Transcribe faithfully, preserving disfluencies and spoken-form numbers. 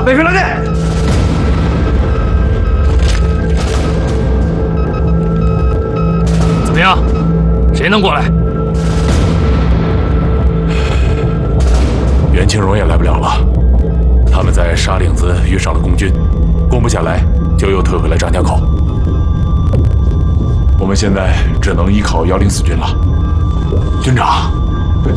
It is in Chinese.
北平来电。怎么样？谁能过来？ 袁清荣也来不了了，他们在沙岭子遇上了共军，攻不下来，就又退回了张家口。我们现在只能依靠幺零四军了。军长。